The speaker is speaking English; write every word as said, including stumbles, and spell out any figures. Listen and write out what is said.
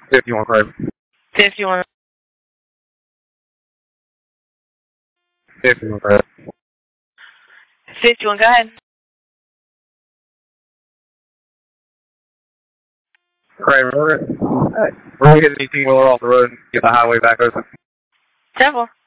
fifty-one, Craven. fifty-one. fifty-one, Craven. fifty-one, go ahead. Craven, we're, we're going to hit an eighteen-wheeler off the road and get the highway back open. ten four.